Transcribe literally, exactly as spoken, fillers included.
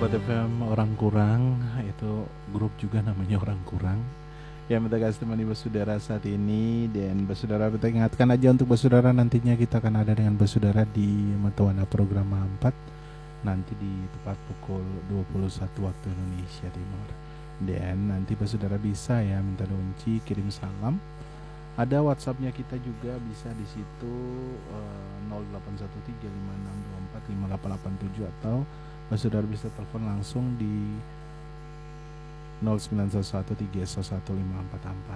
Sahabat F M orang kurang, itu grup juga namanya orang kurang. Ya minta kasih temani bersaudara saat ini. Dan bersaudara kita ingatkan aja untuk bersaudara, nantinya kita akan ada dengan bersaudara di Matawana program empat nanti di tepat pukul dua puluh satu waktu Indonesia Timur. Dan nanti bersaudara bisa ya minta donci, kirim salam. Ada WhatsAppnya kita juga bisa di situ uh, nol delapan satu tiga lima enam dua empat lima delapan delapan tujuh, atau saudara bisa telepon langsung di nol sembilan satu satu tiga satu satu lima empat empat.